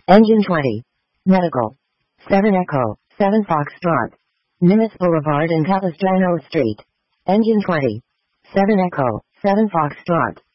Engine 20. Medical. 7 Echo, 7 Foxtrot. Nimitz Boulevard and Capistrano Street. Engine 20. 7 Echo, 7 Foxtrot.